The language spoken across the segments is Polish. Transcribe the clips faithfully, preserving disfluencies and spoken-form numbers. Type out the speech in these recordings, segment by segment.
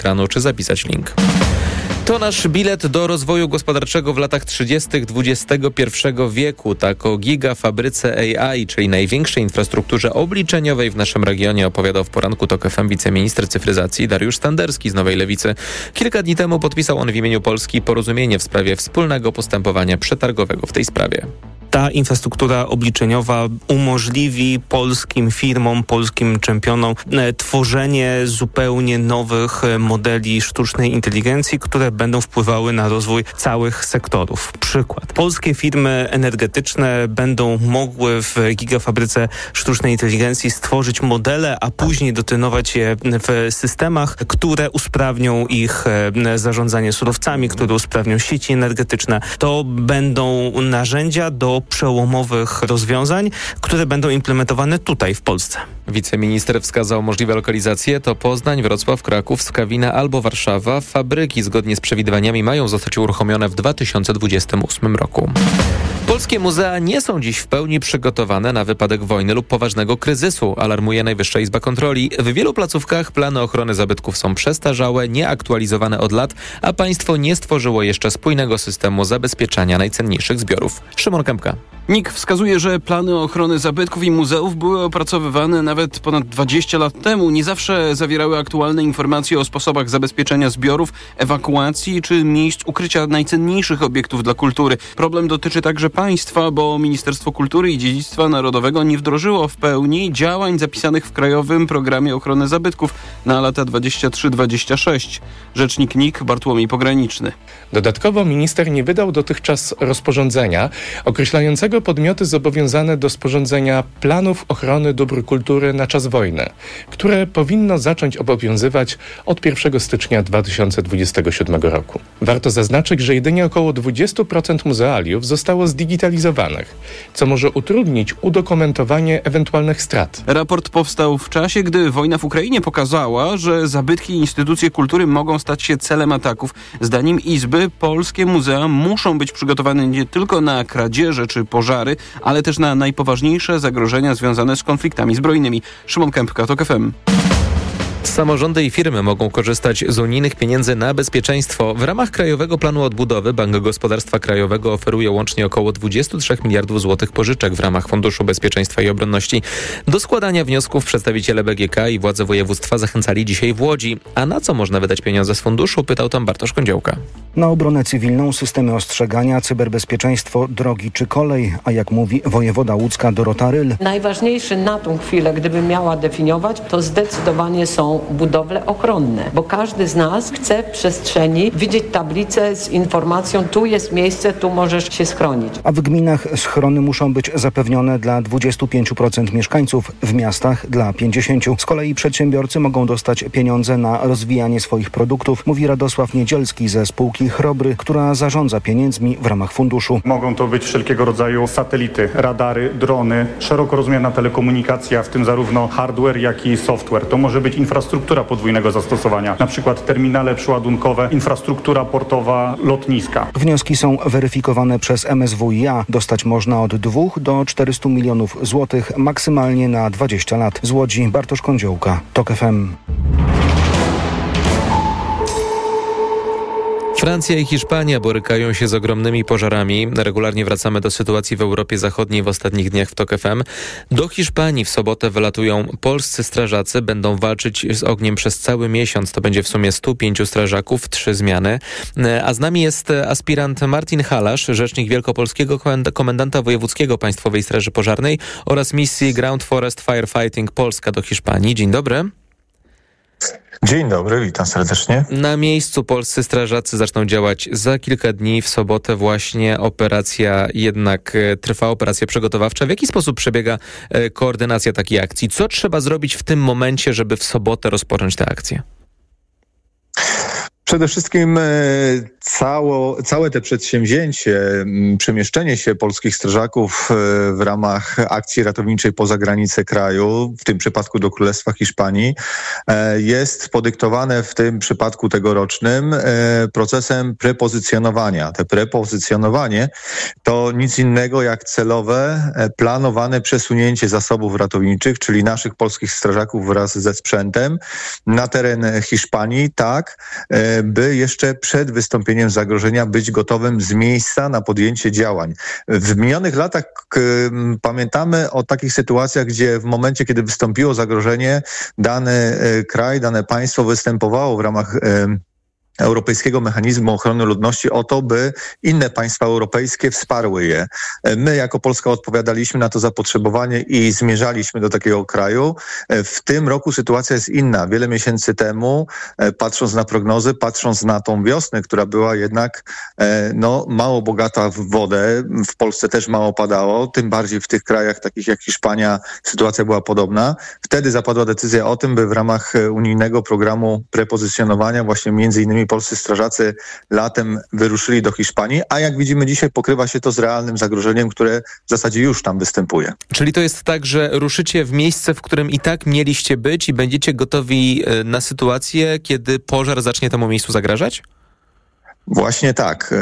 ekranu czy zapisać link. To nasz bilet do rozwoju gospodarczego w latach trzydziestych dwudziestego pierwszego wieku. Tak o gigafabryce A I, czyli największej infrastrukturze obliczeniowej w naszym regionie, opowiadał w poranku TOK F M wiceminister cyfryzacji Dariusz Standerski z Nowej Lewicy. Kilka dni temu podpisał on w imieniu Polski porozumienie w sprawie wspólnego postępowania przetargowego w tej sprawie. Ta infrastruktura obliczeniowa umożliwi polskim firmom, polskim czempionom e, tworzenie zupełnie nowych e, modeli sztucznej inteligencji, które będą wpływały na rozwój całych sektorów. Przykład. Polskie firmy energetyczne będą mogły w gigafabryce sztucznej inteligencji stworzyć modele, a później dotrenować je w systemach, które usprawnią ich e, zarządzanie surowcami, które usprawnią sieci energetyczne. To będą narzędzia do przełomowych rozwiązań, które będą implementowane tutaj w Polsce. Wiceminister wskazał możliwe lokalizacje to Poznań, Wrocław, Kraków, Skawina albo Warszawa. Fabryki zgodnie z przewidywaniami mają zostać uruchomione w dwa tysiące dwudziestym ósmym roku. Polskie muzea nie są dziś w pełni przygotowane na wypadek wojny lub poważnego kryzysu, alarmuje Najwyższa Izba Kontroli. W wielu placówkach plany ochrony zabytków są przestarzałe, nieaktualizowane od lat, a państwo nie stworzyło jeszcze spójnego systemu zabezpieczania najcenniejszych zbiorów. Szymon Kępka. N I K wskazuje, że plany ochrony zabytków i muzeów były opracowywane nawet ponad dwadzieścia lat temu. Nie zawsze zawierały aktualne informacje o sposobach zabezpieczenia zbiorów, ewakuacji czy miejsc ukrycia najcenniejszych obiektów dla kultury. Problem dotyczy także państwa, bo Ministerstwo Kultury i Dziedzictwa Narodowego nie wdrożyło w pełni działań zapisanych w Krajowym Programie Ochrony Zabytków na lata dwadzieścia trzy dwadzieścia sześć. Rzecznik N I K Bartłomiej Pograniczny. Dodatkowo minister nie wydał dotychczas rozporządzenia określającego podmioty zobowiązane do sporządzenia planów ochrony dóbr kultury na czas wojny, które powinno zacząć obowiązywać od pierwszego stycznia dwa tysiące dwudziestego siódmego roku. Warto zaznaczyć, że jedynie około dwadzieścia procent muzealiów zostało zdigitalizowanych, co może utrudnić udokumentowanie ewentualnych strat. Raport powstał w czasie, gdy wojna w Ukrainie pokazała, że zabytki i instytucje kultury mogą stać się celem ataków. Zdaniem Izby polskie muzea muszą być przygotowane nie tylko na kradzieże czy pożary, ale też na najpoważniejsze zagrożenia związane z konfliktami zbrojnymi. Szymon Kępka, TOK F M. Samorządy i firmy mogą korzystać z unijnych pieniędzy na bezpieczeństwo. W ramach Krajowego Planu Odbudowy Bank Gospodarstwa Krajowego oferuje łącznie około dwadzieścia trzy miliardów złotych pożyczek w ramach Funduszu Bezpieczeństwa i Obronności. Do składania wniosków przedstawiciele B G K i władze województwa zachęcali dzisiaj w Łodzi. A na co można wydać pieniądze z funduszu? Pytał tam Bartosz Kądziołka. Na obronę cywilną, systemy ostrzegania, cyberbezpieczeństwo, drogi czy kolej, a jak mówi wojewoda łódzka Dorota Ryl. Najważniejszy na tą chwilę, gdybym miała definiować, to zdecydowanie są budowle ochronne, bo każdy z nas chce w przestrzeni widzieć tablicę z informacją, tu jest miejsce, tu możesz się schronić. A w gminach schrony muszą być zapewnione dla dwadzieścia pięć procent mieszkańców, w miastach dla pięćdziesiąt procent. Z kolei przedsiębiorcy mogą dostać pieniądze na rozwijanie swoich produktów, mówi Radosław Niedzielski ze spółki Chrobry, która zarządza pieniędzmi w ramach funduszu. Mogą to być wszelkiego rodzaju satelity, radary, drony, szeroko rozumiana telekomunikacja, w tym zarówno hardware, jak i software. To może być infrastruktura podwójnego zastosowania, na przykład terminale przeładunkowe, infrastruktura portowa, lotniska. Wnioski są weryfikowane przez M S W i A. Dostać można od dwóch do czterystu milionów złotych, maksymalnie na dwadzieścia lat. Z Łodzi Bartosz Kądziołka, TOK F M. Francja i Hiszpania borykają się z ogromnymi pożarami. Regularnie wracamy do sytuacji w Europie Zachodniej w ostatnich dniach w TOK F M. Do Hiszpanii w sobotę wylatują polscy strażacy. Będą walczyć z ogniem przez cały miesiąc. To będzie w sumie stu pięciu strażaków, trzy zmiany. A z nami jest aspirant Martin Halasz, rzecznik Wielkopolskiego Komendanta Wojewódzkiego Państwowej Straży Pożarnej oraz misji Ground Forest Firefighting Polska do Hiszpanii. Dzień dobry. Dzień dobry, witam serdecznie. Na miejscu polscy strażacy zaczną działać za kilka dni. W sobotę właśnie operacja jednak trwa, operacja przygotowawcza. W jaki sposób przebiega koordynacja takiej akcji? Co trzeba zrobić w tym momencie, żeby w sobotę rozpocząć tę akcję? Przede wszystkim cało, całe te przedsięwzięcie, przemieszczenie się polskich strażaków w ramach akcji ratowniczej poza granice kraju, w tym przypadku do Królestwa Hiszpanii, jest podyktowane w tym przypadku tegorocznym procesem prepozycjonowania. Te prepozycjonowanie to nic innego jak celowe, planowane przesunięcie zasobów ratowniczych, czyli naszych polskich strażaków wraz ze sprzętem na teren Hiszpanii, tak by jeszcze przed wystąpieniem zagrożenia być gotowym z miejsca na podjęcie działań. W minionych latach k- pamiętamy o takich sytuacjach, gdzie w momencie, kiedy wystąpiło zagrożenie, dany y, kraj, dane państwo występowało w ramach y, Europejskiego Mechanizmu Ochrony Ludności o to, by inne państwa europejskie wsparły je. My jako Polska odpowiadaliśmy na to zapotrzebowanie i zmierzaliśmy do takiego kraju. W tym roku sytuacja jest inna. Wiele miesięcy temu, patrząc na prognozy, patrząc na tą wiosnę, która była jednak no, mało bogata w wodę, w Polsce też mało padało, tym bardziej w tych krajach takich jak Hiszpania sytuacja była podobna. Wtedy zapadła decyzja o tym, by w ramach unijnego programu prepozycjonowania właśnie między innymi polscy strażacy latem wyruszyli do Hiszpanii, a jak widzimy dzisiaj pokrywa się to z realnym zagrożeniem, które w zasadzie już tam występuje. Czyli to jest tak, że ruszycie w miejsce, w którym i tak mieliście być i będziecie gotowi na sytuację, kiedy pożar zacznie temu miejscu zagrażać? Właśnie tak.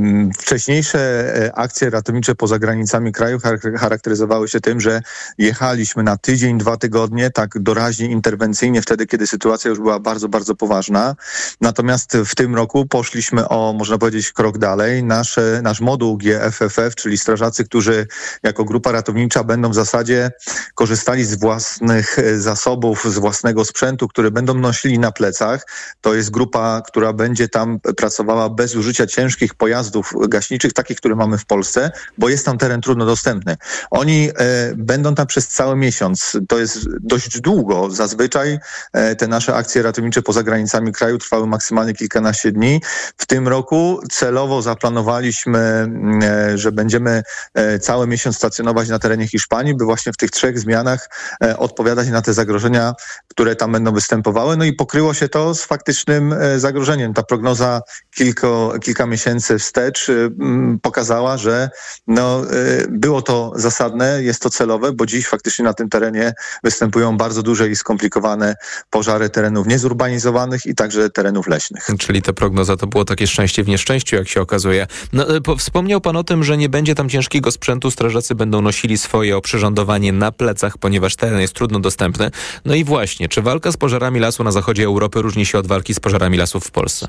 Wcześniejsze akcje ratownicze poza granicami kraju charakteryzowały się tym, że jechaliśmy na tydzień, dwa tygodnie, tak doraźnie, interwencyjnie, wtedy, kiedy sytuacja już była bardzo, bardzo poważna. Natomiast w tym roku poszliśmy o, można powiedzieć, krok dalej. Nasze, nasz moduł G F F F, czyli strażacy, którzy jako grupa ratownicza będą w zasadzie korzystali z własnych zasobów, z własnego sprzętu, który będą nosili na plecach. To jest grupa, która będzie tam pracowała bez użycia ciężkich pojazdów gaśniczych, takich, które mamy w Polsce, bo jest tam teren trudno dostępny. Oni e, będą tam przez cały miesiąc. To jest dość długo. Zazwyczaj e, te nasze akcje ratownicze poza granicami kraju trwały maksymalnie kilkanaście dni. W tym roku celowo zaplanowaliśmy, e, że będziemy e, cały miesiąc stacjonować na terenie Hiszpanii, by właśnie w tych trzech zmianach e, odpowiadać na te zagrożenia, które tam będą występowały. No i pokryło się to z faktycznym e, zagrożeniem. Ta prognoza kilka kilka miesięcy wstecz y, pokazała, że no, y, było to zasadne, jest to celowe, bo dziś faktycznie na tym terenie występują bardzo duże i skomplikowane pożary terenów niezurbanizowanych i także terenów leśnych. Czyli ta prognoza to było takie szczęście w nieszczęściu, jak się okazuje. No, po, wspomniał pan o tym, że nie będzie tam ciężkiego sprzętu, strażacy będą nosili swoje oprzyrządowanie na plecach, ponieważ teren jest trudno dostępny. No i właśnie, czy walka z pożarami lasu na zachodzie Europy różni się od walki z pożarami lasów w Polsce?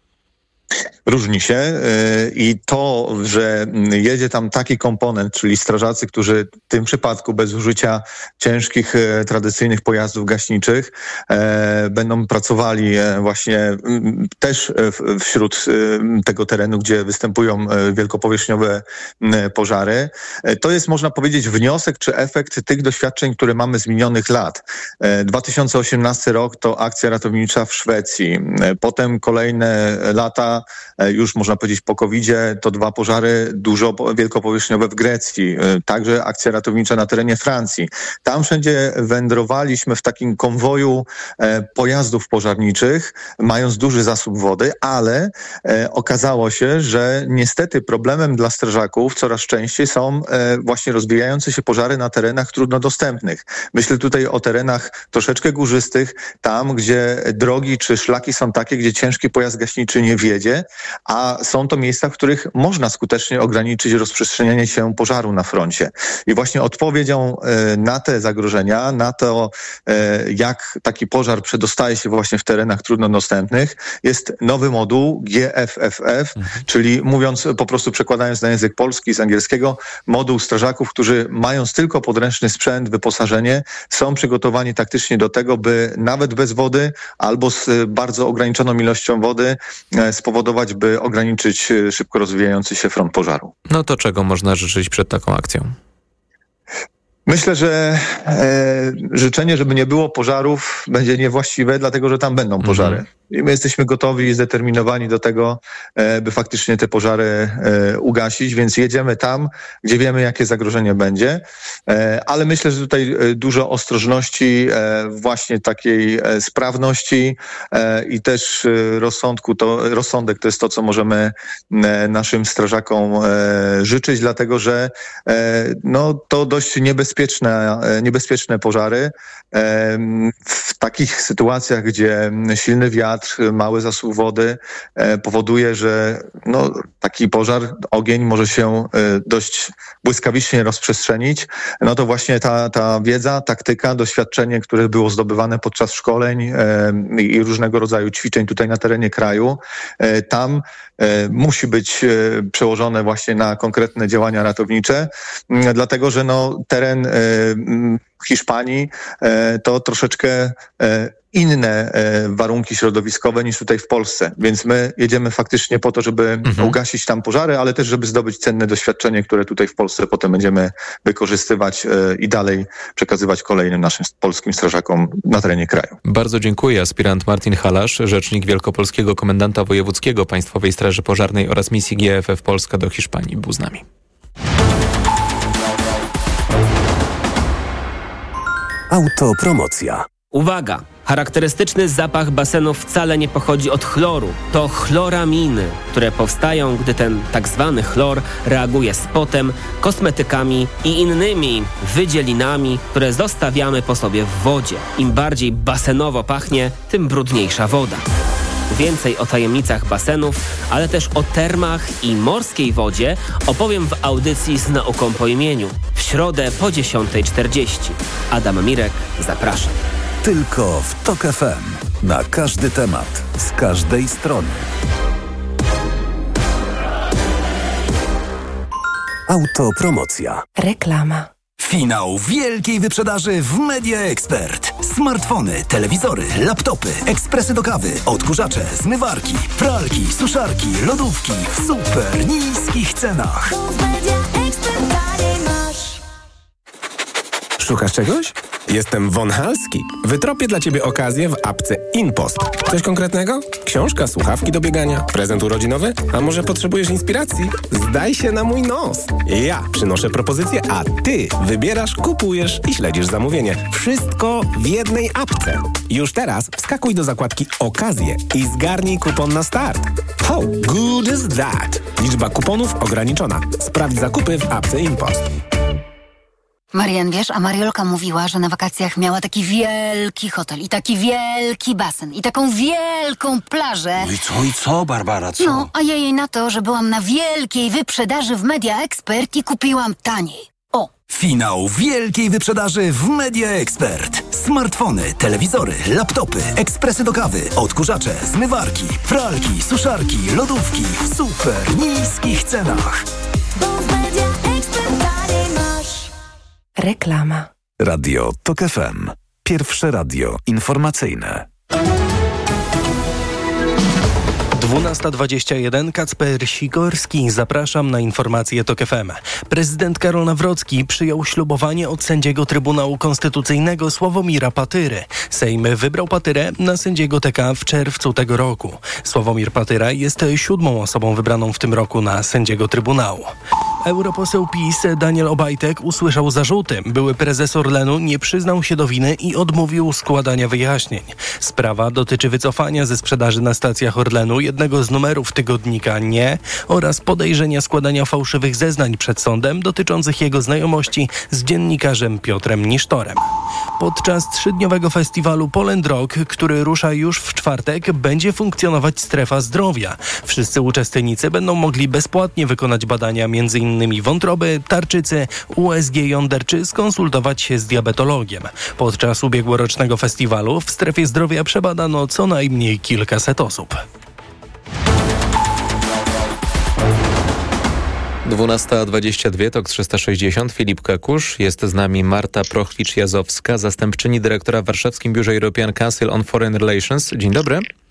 Różni się i to, że jedzie tam taki komponent, czyli strażacy, którzy w tym przypadku bez użycia ciężkich, tradycyjnych pojazdów gaśniczych e, będą pracowali właśnie też wśród tego terenu, gdzie występują wielkopowierzchniowe pożary. To jest, można powiedzieć, wniosek czy efekt tych doświadczeń, które mamy z minionych lat. dwa tysiące osiemnasty rok to akcja ratownicza w Szwecji. Potem kolejne lata, już można powiedzieć po kowidzie, to dwa pożary dużo wielkopowierzchniowe w Grecji, także akcja ratownicza na terenie Francji. Tam wszędzie wędrowaliśmy w takim konwoju pojazdów pożarniczych, mając duży zasób wody, ale okazało się, że niestety problemem dla strażaków coraz częściej są właśnie rozwijające się pożary na terenach trudno dostępnych. Myślę tutaj o terenach troszeczkę górzystych, tam gdzie drogi czy szlaki są takie, gdzie ciężki pojazd gaśniczy nie wjedzie, a są to miejsca, w których można skutecznie ograniczyć rozprzestrzenianie się pożaru na froncie. I właśnie odpowiedzią na te zagrożenia, na to, jak taki pożar przedostaje się właśnie w terenach trudno dostępnych, jest nowy moduł G F F F, mhm. czyli mówiąc, po prostu przekładając na język polski z angielskiego, moduł strażaków, którzy mając tylko podręczny sprzęt, wyposażenie, są przygotowani taktycznie do tego, by nawet bez wody albo z bardzo ograniczoną ilością wody spowodować, by ograniczyć szybko rozwijający się front pożaru. No to czego można życzyć przed taką akcją? Myślę, że e, życzenie, żeby nie było pożarów, będzie niewłaściwe, dlatego że tam będą pożary. Mhm. i my jesteśmy gotowi i zdeterminowani do tego, by faktycznie te pożary ugasić, więc jedziemy tam, gdzie wiemy, jakie zagrożenie będzie, ale myślę, że tutaj dużo ostrożności, właśnie takiej sprawności i też rozsądku, to rozsądek to jest to, co możemy naszym strażakom życzyć, dlatego że no, to dość niebezpieczne, niebezpieczne pożary. W takich sytuacjach, gdzie silny wiatr, mały zasób wody powoduje, że no, taki pożar, ogień może się dość błyskawicznie rozprzestrzenić, no to właśnie ta, ta wiedza, taktyka, doświadczenie, które było zdobywane podczas szkoleń i różnego rodzaju ćwiczeń tutaj na terenie kraju, tam musi być przełożone właśnie na konkretne działania ratownicze, dlatego że no, teren Hiszpanii to troszeczkę inne warunki środowiskowe niż tutaj w Polsce. Więc my jedziemy faktycznie po to, żeby mhm. ugasić tam pożary, ale też żeby zdobyć cenne doświadczenie, które tutaj w Polsce potem będziemy wykorzystywać i dalej przekazywać kolejnym naszym polskim strażakom na terenie kraju. Bardzo dziękuję. Aspirant Martin Halasz, rzecznik Wielkopolskiego Komendanta Wojewódzkiego Państwowej Straży Pożarnej oraz misji G F F Polska do Hiszpanii, był z nami. Autopromocja. Uwaga! Charakterystyczny zapach basenów wcale nie pochodzi od chloru. To chloraminy, które powstają, gdy ten tak zwany chlor reaguje z potem, kosmetykami i innymi wydzielinami, które zostawiamy po sobie w wodzie. Im bardziej basenowo pachnie, tym brudniejsza woda. Więcej o tajemnicach basenów, ale też o termach i morskiej wodzie opowiem w audycji z nauką po imieniu. W środę po dziesiątej czterdzieści. Adam Mirek, zapraszam. Tylko w Tok F M. Na każdy temat, z każdej strony. Autopromocja. Reklama. Finał wielkiej wyprzedaży w Media Expert. Smartfony, telewizory, laptopy, ekspresy do kawy, odkurzacze, zmywarki, pralki, suszarki, lodówki w super niskich cenach. Szukasz czegoś? Jestem Von Halski. Wytropię dla Ciebie okazję w apce InPost. Coś konkretnego? Książka, słuchawki do biegania, prezent urodzinowy? A może potrzebujesz inspiracji? Zdaj się na mój nos. Ja przynoszę propozycję, a Ty wybierasz, kupujesz i śledzisz zamówienie. Wszystko w jednej apce. Już teraz wskakuj do zakładki Okazje i zgarnij kupon na start. How good is that? Liczba kuponów ograniczona. Sprawdź zakupy w apce InPost. Marian, wiesz, a Mariolka mówiła, że na wakacjach miała taki wielki hotel i taki wielki basen i taką wielką plażę. No i co, i co, Barbara, co? No, a ja jej na to, że byłam na wielkiej wyprzedaży w Media Expert i kupiłam taniej. O! Finał wielkiej wyprzedaży w Media Expert. Smartfony, telewizory, laptopy, ekspresy do kawy, odkurzacze, zmywarki, pralki, suszarki, lodówki w super niskich cenach. Bo w Media Expert taniej masz. Reklama. Radio Tok F M. Pierwsze radio informacyjne. dwunasta dwadzieścia jeden, Kacper Sikorski. Zapraszam na informacje Tok F M. Prezydent Karol Nawrocki przyjął ślubowanie od sędziego Trybunału Konstytucyjnego Sławomira Patyry. Sejm wybrał Patyrę na sędziego T K w czerwcu tego roku. Sławomir Patyra jest siódmą osobą wybraną w tym roku na sędziego Trybunału. Europoseł PiS Daniel Obajtek usłyszał zarzuty. Były prezes Orlenu nie przyznał się do winy i odmówił składania wyjaśnień. Sprawa dotyczy wycofania ze sprzedaży na stacjach Orlenu jednego z numerów tygodnika Nie oraz podejrzenia składania fałszywych zeznań przed sądem dotyczących jego znajomości z dziennikarzem Piotrem Nisztorem. Podczas trzydniowego festiwalu Poland Rock, który rusza już w czwartek, będzie funkcjonować strefa zdrowia. Wszyscy uczestnicy będą mogli bezpłatnie wykonać badania m.in. wątroby, tarczycy, U S G jąder czy skonsultować się z diabetologiem. Podczas ubiegłorocznego festiwalu w strefie zdrowia przebadano co najmniej kilkaset osób. dwunasta dwadzieścia dwa, Tok trzysta sześćdziesiąt, Filip Kekusz. Jest z nami Marta Prochwicz-Jazowska, zastępczyni dyrektora w warszawskim biurze European Council on Foreign Relations. Dzień dobry.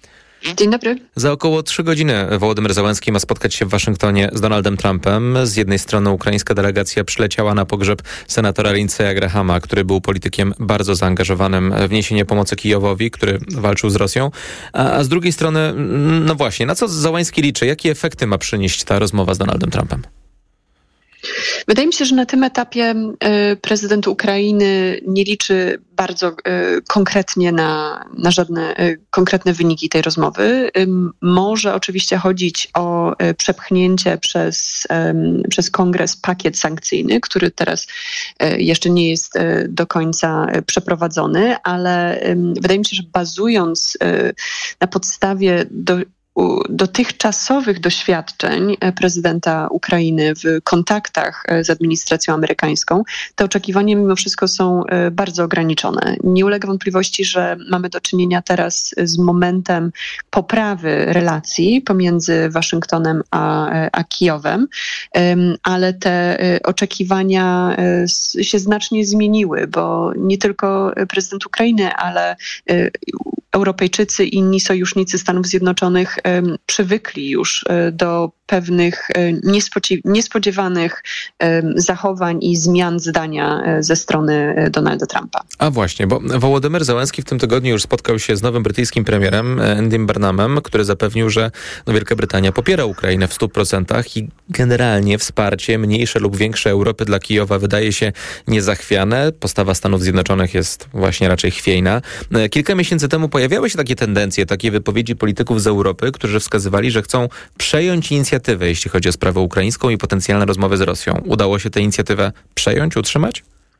Dzień dobry. Za około trzy godziny Wołodymyr Zełenski ma spotkać się w Waszyngtonie z Donaldem Trumpem. Z jednej strony ukraińska delegacja przyleciała na pogrzeb senatora Lindsey'a Grahama, który był politykiem bardzo zaangażowanym w niesienie pomocy Kijowowi, który walczył z Rosją. A, a z drugiej strony, no właśnie, na co Zełenski liczy? Jakie efekty ma przynieść ta rozmowa z Donaldem Trumpem? Wydaje mi się, że na tym etapie prezydent Ukrainy nie liczy bardzo konkretnie na, na żadne konkretne wyniki tej rozmowy. Może oczywiście chodzić o przepchnięcie przez, przez Kongres pakiet sankcyjny, który teraz jeszcze nie jest do końca przeprowadzony, ale wydaje mi się, że bazując na podstawie do dotychczasowych doświadczeń prezydenta Ukrainy w kontaktach z administracją amerykańską, te oczekiwania mimo wszystko są bardzo ograniczone. Nie ulega wątpliwości, że mamy do czynienia teraz z momentem poprawy relacji pomiędzy Waszyngtonem a, a Kijowem, ale te oczekiwania się znacznie zmieniły, bo nie tylko prezydent Ukrainy, ale Europejczycy i inni sojusznicy Stanów Zjednoczonych um, przywykli już um, do pewnych um, niespodzie- niespodziewanych um, zachowań i zmian zdania um, ze strony um, Donalda Trumpa. A właśnie, bo Wołodymyr Zełenski w tym tygodniu już spotkał się z nowym brytyjskim premierem Andym Burnhamem, który zapewnił, że no, Wielka Brytania popiera Ukrainę w stu procentach i generalnie wsparcie mniejsze lub większe Europy dla Kijowa wydaje się niezachwiane. Postawa Stanów Zjednoczonych jest właśnie raczej chwiejna. Kilka miesięcy temu pojawiały się takie tendencje, takie wypowiedzi polityków z Europy, którzy wskazywali, że chcą przejąć inicjatywę, jeśli chodzi o sprawę ukraińską i potencjalne rozmowy z Rosją. Udało się tę inicjatywę przejąć, utrzymać?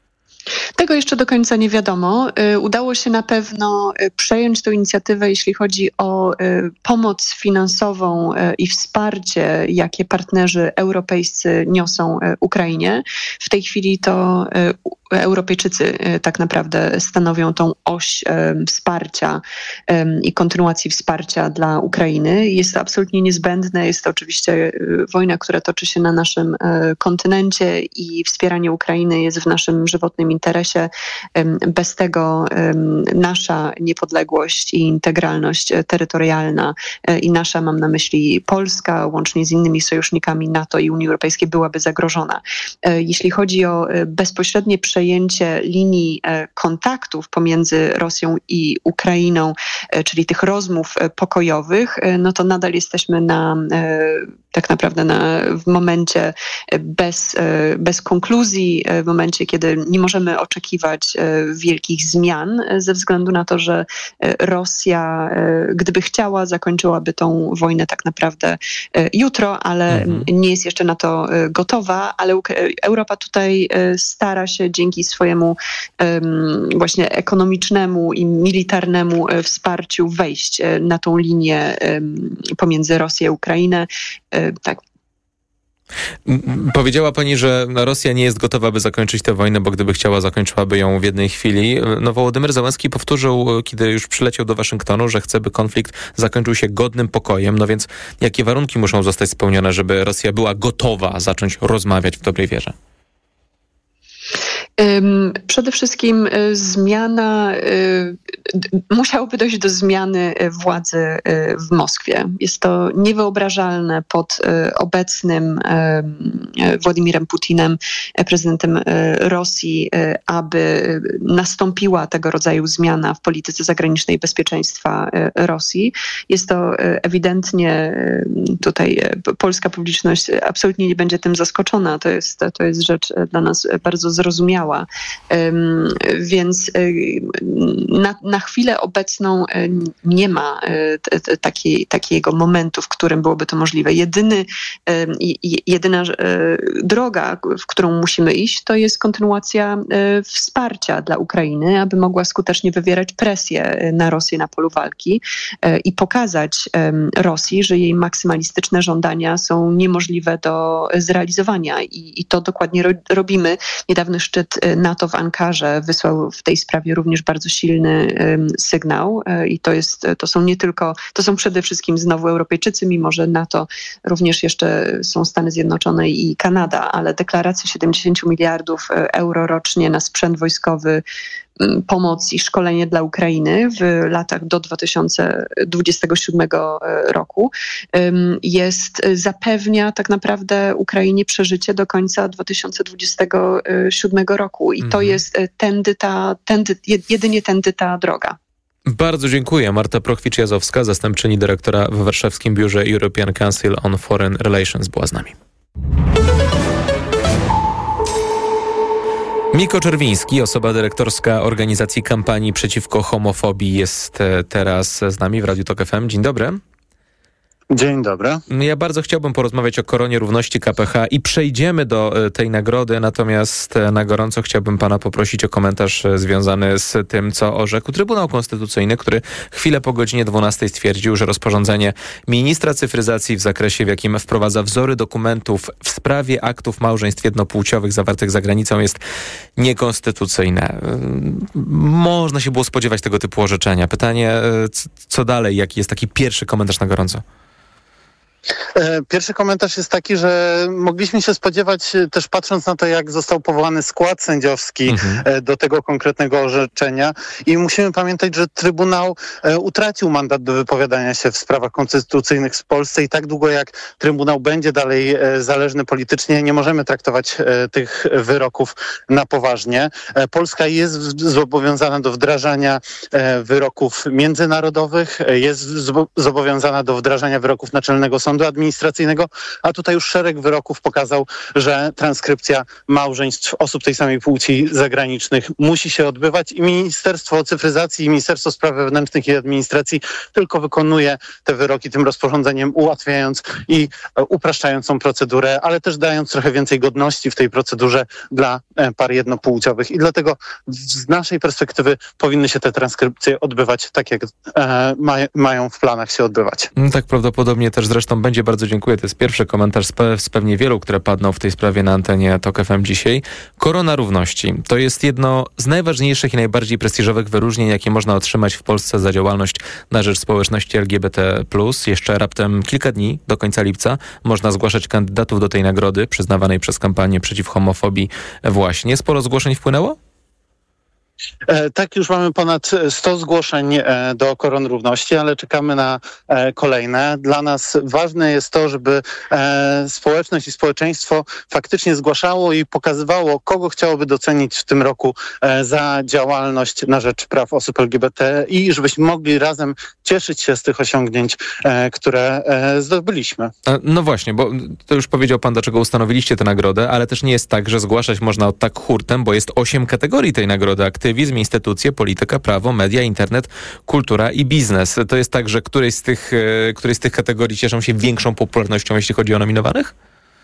Tego jeszcze do końca nie wiadomo. Udało się na pewno przejąć tę inicjatywę, jeśli chodzi o pomoc finansową i wsparcie, jakie partnerzy europejscy niosą Ukrainie. W tej chwili to Europejczycy tak naprawdę stanowią tą oś wsparcia i kontynuacji wsparcia dla Ukrainy. Jest to absolutnie niezbędne. Jest to oczywiście wojna, która toczy się na naszym kontynencie i wspieranie Ukrainy jest w naszym żywotnym interesie. Bez tego nasza niepodległość i integralność terytorialna i nasza, mam na myśli Polska, łącznie z innymi sojusznikami NATO i Unii Europejskiej, byłaby zagrożona. Jeśli chodzi o bezpośrednie przejęcie linii kontaktów pomiędzy Rosją i Ukrainą, czyli tych rozmów pokojowych, no to nadal jesteśmy na tak naprawdę na, w momencie bez, bez konkluzji, w momencie, kiedy nie możemy oczekiwać wielkich zmian ze względu na to, że Rosja, gdyby chciała, zakończyłaby tą wojnę tak naprawdę jutro, ale mhm. nie jest jeszcze na to gotowa, ale Europa tutaj stara się dzięki swojemu właśnie ekonomicznemu i militarnemu wsparciu wejść na tą linię pomiędzy Rosją i Ukrainę. Tak. Powiedziała pani, że Rosja nie jest gotowa, by zakończyć tę wojnę, bo gdyby chciała, zakończyłaby ją w jednej chwili. No, Wołodymyr Zełenski powtórzył, kiedy już przyleciał do Waszyngtonu, że chce, by konflikt zakończył się godnym pokojem. No więc jakie warunki muszą zostać spełnione, żeby Rosja była gotowa zacząć rozmawiać w dobrej wierze? Przede wszystkim zmiana, musiałoby dojść do zmiany władzy w Moskwie. Jest to niewyobrażalne pod obecnym Władimirem Putinem, prezydentem Rosji, aby nastąpiła tego rodzaju zmiana w polityce zagranicznej bezpieczeństwa Rosji. Jest to ewidentnie, tutaj polska publiczność absolutnie nie będzie tym zaskoczona. To jest, to jest rzecz dla nas bardzo zrozumiała. Więc na, na chwilę obecną nie ma takiej, takiego momentu, w którym byłoby to możliwe. Jedyny, jedyna droga, w którą musimy iść, to jest kontynuacja wsparcia dla Ukrainy, aby mogła skutecznie wywierać presję na Rosję na polu walki i pokazać Rosji, że jej maksymalistyczne żądania są niemożliwe do zrealizowania. I, i to dokładnie ro, robimy. Niedawny szczyt NATO w Ankarze wysłał w tej sprawie również bardzo silny um, sygnał e, i to jest, to są nie tylko, to są przede wszystkim znowu Europejczycy, mimo że NATO również jeszcze są Stany Zjednoczone i Kanada, ale deklaracje siedemdziesiąt miliardów euro rocznie na sprzęt wojskowy pomoc i szkolenie dla Ukrainy w latach do dwa tysiące dwudziestego siódmego roku jest, zapewnia tak naprawdę Ukrainie przeżycie do końca dwa tysiące dwudziestego siódmego roku i mhm. to jest tędy ta, tędy, jedynie tędy ta droga. Bardzo dziękuję. Marta Prochwicz-Jazowska, zastępczyni dyrektora w warszawskim biurze European Council on Foreign Relations, była z nami. Miko Czerwiński, osoba dyrektorska organizacji kampanii przeciwko homofobii, jest teraz z nami w Radiu Tok F M. Dzień dobry. Dzień dobry. Ja bardzo chciałbym porozmawiać o Koronie Równości K P H i przejdziemy do tej nagrody, natomiast na gorąco chciałbym pana poprosić o komentarz związany z tym, co orzekł Trybunał Konstytucyjny, który chwilę po godzinie dwunastej stwierdził, że rozporządzenie ministra cyfryzacji w zakresie, w jakim wprowadza wzory dokumentów w sprawie aktów małżeństw jednopłciowych zawartych za granicą, jest niekonstytucyjne. Można się było spodziewać tego typu orzeczenia. Pytanie, co dalej? Jaki jest taki pierwszy komentarz na gorąco? Pierwszy komentarz jest taki, że mogliśmy się spodziewać, też patrząc na to, jak został powołany skład sędziowski mhm. do tego konkretnego orzeczenia, i musimy pamiętać, że Trybunał utracił mandat do wypowiadania się w sprawach konstytucyjnych w Polsce i tak długo jak Trybunał będzie dalej zależny politycznie, nie możemy traktować tych wyroków na poważnie. Polska jest zobowiązana do wdrażania wyroków międzynarodowych, jest zobowiązana do wdrażania wyroków Naczelnego Sądu Administracyjnego, a tutaj już szereg wyroków pokazał, że transkrypcja małżeństw osób tej samej płci zagranicznych musi się odbywać i Ministerstwo Cyfryzacji i Ministerstwo Spraw Wewnętrznych i Administracji tylko wykonuje te wyroki tym rozporządzeniem, ułatwiając i upraszczając tą procedurę, ale też dając trochę więcej godności w tej procedurze dla par jednopłciowych i dlatego z naszej perspektywy powinny się te transkrypcje odbywać tak, jak e, ma, mają w planach się odbywać. Tak prawdopodobnie też zresztą będzie. Bardzo dziękuję. To jest pierwszy komentarz z, pe- z pewnie wielu, które padną w tej sprawie na antenie Tok F M dzisiaj. Korona Równości to jest jedno z najważniejszych i najbardziej prestiżowych wyróżnień, jakie można otrzymać w Polsce za działalność na rzecz społeczności L G B T plus. Jeszcze raptem kilka dni do końca lipca można zgłaszać kandydatów do tej nagrody przyznawanej przez kampanię przeciw homofobii właśnie. Sporo zgłoszeń wpłynęło? E, tak, już mamy ponad sto zgłoszeń e, do Koron Równości, ale czekamy na e, kolejne. Dla nas ważne jest to, żeby e, społeczność i społeczeństwo faktycznie zgłaszało i pokazywało, kogo chciałoby docenić w tym roku e, za działalność na rzecz praw osób L G B T i żebyśmy mogli razem cieszyć się z tych osiągnięć, e, które e, zdobyliśmy. No właśnie, bo to już powiedział pan, dlaczego ustanowiliście tę nagrodę, ale też nie jest tak, że zgłaszać można od tak hurtem, bo jest osiem kategorii tej nagrody. Aktywizm, instytucje, polityka, prawo, media, internet, kultura i biznes. To jest tak, że któreś z tych, któreś z tych kategorii cieszą się większą popularnością, jeśli chodzi o nominowanych?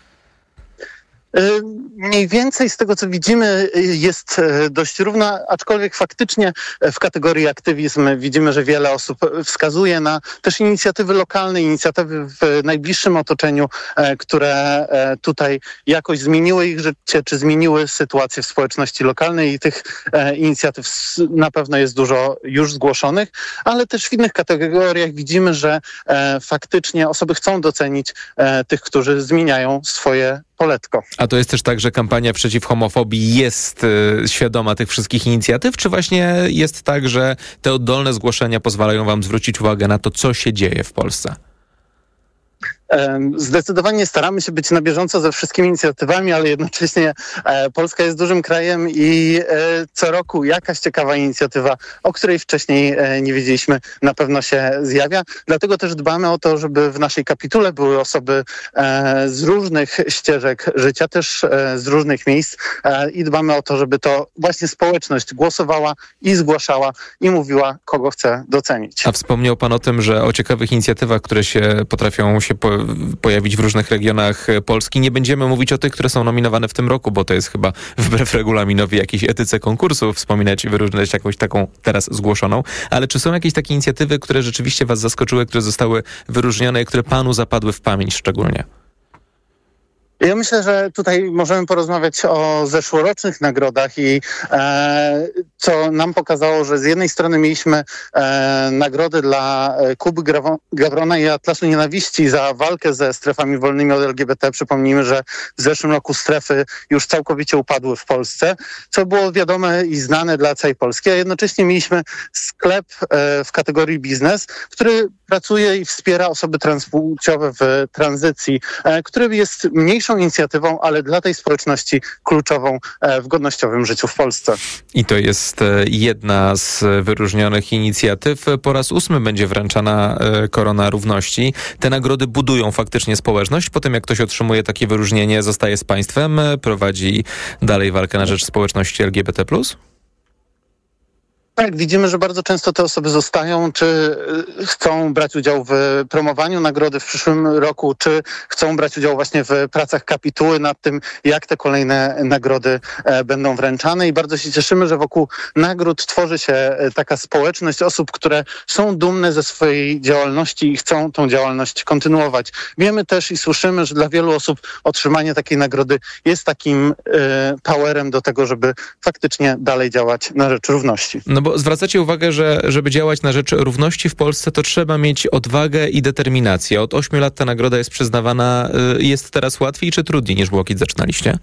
Mniej więcej z tego, co widzimy, jest dość równa, aczkolwiek faktycznie w kategorii aktywizm widzimy, że wiele osób wskazuje na też inicjatywy lokalne, inicjatywy w najbliższym otoczeniu, które tutaj jakoś zmieniły ich życie, czy zmieniły sytuację w społeczności lokalnej i tych inicjatyw na pewno jest dużo już zgłoszonych, ale też w innych kategoriach widzimy, że faktycznie osoby chcą docenić tych, którzy zmieniają swoje poletko. A to jest też tak, że kampania przeciw homofobii jest y, świadoma tych wszystkich inicjatyw, czy właśnie jest tak, że te oddolne zgłoszenia pozwalają wam zwrócić uwagę na to, co się dzieje w Polsce? Zdecydowanie staramy się być na bieżąco ze wszystkimi inicjatywami, ale jednocześnie Polska jest dużym krajem i co roku jakaś ciekawa inicjatywa, o której wcześniej nie wiedzieliśmy, na pewno się zjawia. Dlatego też dbamy o to, żeby w naszej kapitule były osoby z różnych ścieżek życia, też z różnych miejsc i dbamy o to, żeby to właśnie społeczność głosowała i zgłaszała i mówiła, kogo chce docenić. A wspomniał pan o tym, że o ciekawych inicjatywach, które się potrafią się po pojawić w różnych regionach Polski. Nie będziemy mówić o tych, które są nominowane w tym roku, bo to jest chyba wbrew regulaminowi jakiejś etyce konkursu wspominać i wyróżniać jakąś taką teraz zgłoszoną. Ale czy są jakieś takie inicjatywy, które rzeczywiście was zaskoczyły, które zostały wyróżnione i które panu zapadły w pamięć szczególnie? Ja myślę, że tutaj możemy porozmawiać o zeszłorocznych nagrodach i e, co nam pokazało, że z jednej strony mieliśmy e, nagrody dla Kuby Gawrona i Atlasu Nienawiści za walkę ze strefami wolnymi od L G B T. Przypomnijmy, że w zeszłym roku strefy już całkowicie upadły w Polsce, co było wiadome i znane dla całej Polski, a jednocześnie mieliśmy sklep e, w kategorii biznes, który pracuje i wspiera osoby transpłciowe w tranzycji, e, który jest mniejszą inicjatywą, ale dla tej społeczności kluczową w godnościowym życiu w Polsce. I to jest jedna z wyróżnionych inicjatyw. Po raz ósmy będzie wręczana Korona Równości. Te nagrody budują faktycznie społeczność. Potem jak ktoś otrzymuje takie wyróżnienie, zostaje z państwem, prowadzi dalej walkę na rzecz społeczności L G B T plus? Tak, widzimy, że bardzo często te osoby zostają, czy chcą brać udział w promowaniu nagrody w przyszłym roku, czy chcą brać udział właśnie w pracach kapituły nad tym, jak te kolejne nagrody będą wręczane. I bardzo się cieszymy, że wokół nagród tworzy się taka społeczność osób, które są dumne ze swojej działalności i chcą tą działalność kontynuować. Wiemy też i słyszymy, że dla wielu osób otrzymanie takiej nagrody jest takim e, powerem do tego, żeby faktycznie dalej działać na rzecz równości. No bo zwracacie uwagę, że żeby działać na rzecz równości w Polsce, to trzeba mieć odwagę i determinację. Od ośmiu lat ta nagroda jest przyznawana. Jest teraz łatwiej czy trudniej niż było, kiedy zaczynaliście?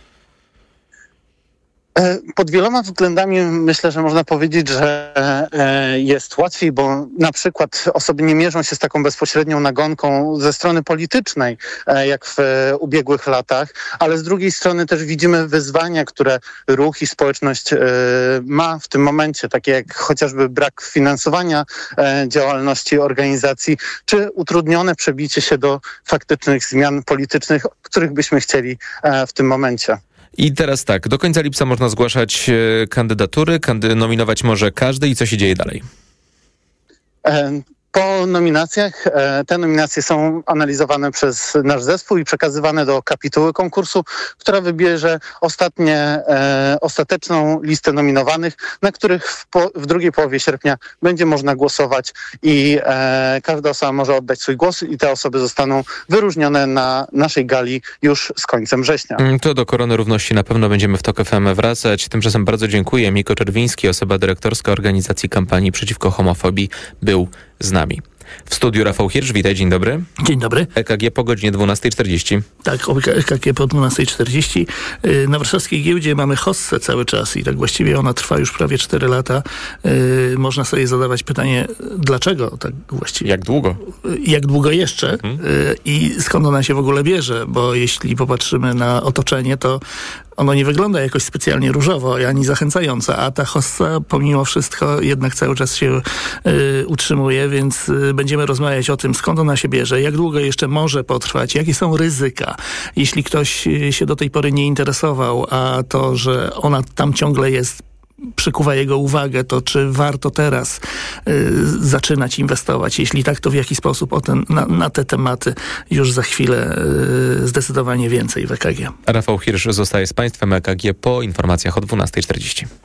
Pod wieloma względami myślę, że można powiedzieć, że jest łatwiej, bo na przykład osoby nie mierzą się z taką bezpośrednią nagonką ze strony politycznej, jak w ubiegłych latach, ale z drugiej strony też widzimy wyzwania, które ruch i społeczność ma w tym momencie, takie jak chociażby brak finansowania działalności organizacji, czy utrudnione przebicie się do faktycznych zmian politycznych, których byśmy chcieli w tym momencie. I teraz tak, do końca lipca można zgłaszać kandydatury, kandy- nominować może każdy i co się dzieje dalej? Po nominacjach, te nominacje są analizowane przez nasz zespół i przekazywane do kapituły konkursu, która wybierze ostatnie, e, ostateczną listę nominowanych, na których w, po, w drugiej połowie sierpnia będzie można głosować i e, każda osoba może oddać swój głos i te osoby zostaną wyróżnione na naszej gali już z końcem września. To do Korony Równości na pewno będziemy w Tok F M wracać. Tymczasem bardzo dziękuję. Miko Czerwiński, osoba dyrektorska organizacji kampanii przeciwko homofobii, był z nami. W studiu Rafał Hirsch, witaj, dzień dobry. Dzień dobry. E K G po godzinie dwunastej czterdzieści. Tak, E K G po dwunastej czterdzieści. Na warszawskiej giełdzie mamy hossę cały czas i tak właściwie ona trwa już prawie cztery lata. Można sobie zadawać pytanie, dlaczego tak właściwie? Jak długo? Jak długo jeszcze? Mhm. I skąd ona się w ogóle bierze? Bo jeśli popatrzymy na otoczenie, to ono nie wygląda jakoś specjalnie różowo ani zachęcająco, a ta hossa pomimo wszystko jednak cały czas się y, utrzymuje, więc y, będziemy rozmawiać o tym, skąd ona się bierze, jak długo jeszcze może potrwać, jakie są ryzyka. Jeśli ktoś y, się do tej pory nie interesował, a to, że ona tam ciągle jest, przykuwa jego uwagę, to czy warto teraz y, zaczynać inwestować? Jeśli tak, to w jaki sposób? O ten, na, na te tematy już za chwilę y, zdecydowanie więcej w E K G. Rafał Hirsch zostaje z Państwem. E K G po informacjach o dwunastej czterdzieści.